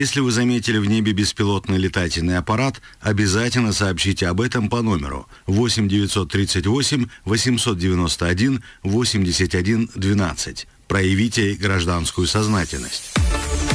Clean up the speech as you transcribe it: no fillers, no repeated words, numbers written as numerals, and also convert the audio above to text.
Если вы заметили в небе беспилотный летательный аппарат, обязательно сообщите об этом по номеру 8 938 891 81 12. Проявите гражданскую сознательность.